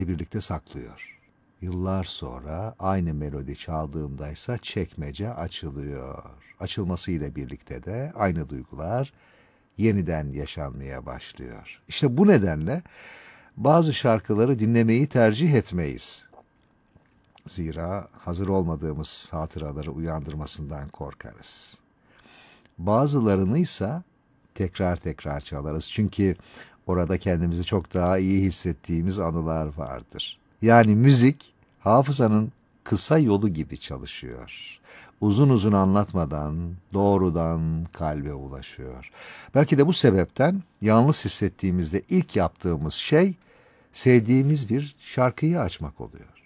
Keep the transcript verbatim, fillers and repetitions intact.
birlikte saklıyor. Yıllar sonra aynı melodi çaldığındaysa çekmece açılıyor. Açılmasıyla birlikte de aynı duygular yeniden yaşanmaya başlıyor. İşte bu nedenle bazı şarkıları dinlemeyi tercih etmeyiz. Zira hazır olmadığımız hatıraları uyandırmasından korkarız. Bazılarını ise tekrar tekrar çalarız. Çünkü orada kendimizi çok daha iyi hissettiğimiz anılar vardır. Yani müzik hafızanın kısa yolu gibi çalışıyor. Uzun uzun anlatmadan doğrudan kalbe ulaşıyor. Belki de bu sebepten yalnız hissettiğimizde ilk yaptığımız şey sevdiğimiz bir şarkıyı açmak oluyor.